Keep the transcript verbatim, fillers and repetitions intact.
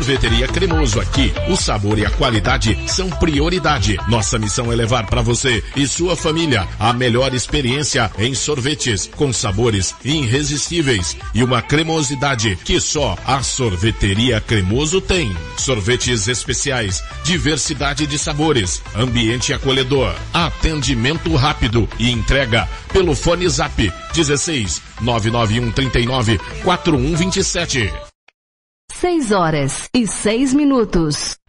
Sorveteria Cremoso, aqui o sabor e a qualidade são prioridade. Nossa missão é levar para você e sua família a melhor experiência em sorvetes, com sabores irresistíveis e uma cremosidade que só a Sorveteria Cremoso tem. Sorvetes especiais, diversidade de sabores, ambiente acolhedor, atendimento rápido e entrega pelo fone Zap dezesseis, nove nove um, trinta e nove, quatro um dois sete. Seis horas e seis minutos.